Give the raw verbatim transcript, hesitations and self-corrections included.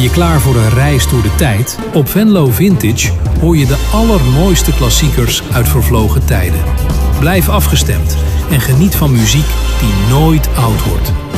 je klaar voor een reis door de tijd? Op Venlo Vintage hoor je de allermooiste klassiekers uit vervlogen tijden. Blijf afgestemd en geniet van muziek die nooit oud wordt.